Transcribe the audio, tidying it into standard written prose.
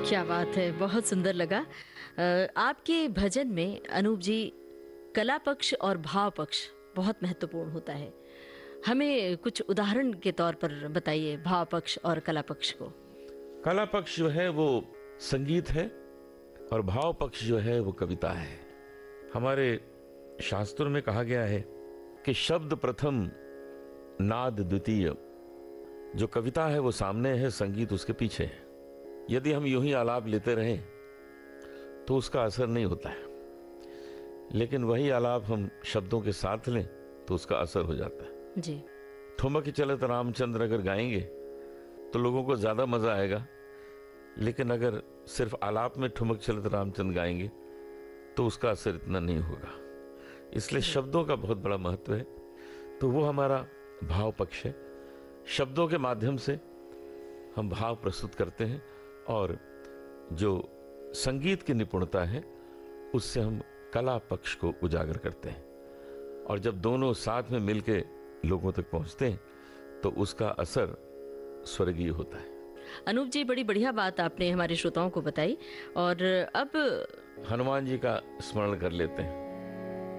क्या बात है, बहुत सुंदर लगा। आपके भजन में अनूप जी कला पक्ष और भाव पक्ष बहुत महत्वपूर्ण होता है। हमें कुछ उदाहरण के तौर पर बताइए भाव पक्ष और कला पक्ष को। कला पक्ष जो है वो संगीत है और भाव पक्ष जो है वो कविता है। हमारे शास्त्रों में कहा गया है कि शब्द प्रथम नाद द्वितीय। जो कविता है वो सामने है, संगीत उसके पीछे है। यदि हम यूं ही आलाप लेते रहें तो उसका असर नहीं होता है, लेकिन वही आलाप हम शब्दों के साथ लें तो उसका असर हो जाता है जी। ठुमक चलत रामचंद्र अगर गाएंगे तो लोगों को ज्यादा मजा आएगा, लेकिन अगर सिर्फ आलाप में ठुमक चलत रामचंद्र गाएंगे तो उसका असर इतना नहीं होगा। इसलिए शब्दों का बहुत बड़ा महत्व है। तो वो हमारा भाव पक्ष है। शब्दों के माध्यम से हम भाव प्रस्तुत करते हैं और जो संगीत की निपुणता है उससे हम कला पक्ष को उजागर करते हैं। और जब दोनों साथ में मिलके लोगों तक पहुंचते हैं तो उसका असर स्वर्गीय होता है। अनूप जी, बड़ी बढ़िया बात आपने हमारे श्रोताओं को बताई। और अब हनुमान जी का स्मरण कर लेते हैं।